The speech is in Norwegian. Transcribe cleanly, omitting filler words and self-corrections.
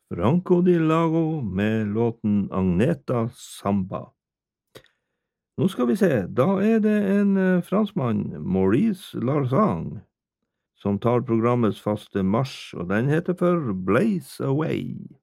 Franco Di Lago med låten Agneta Samba. Nå skal vi se, da det en franskmann, Maurice Larsang, som tar programmets faste marsj, og den heter for Blaze Away.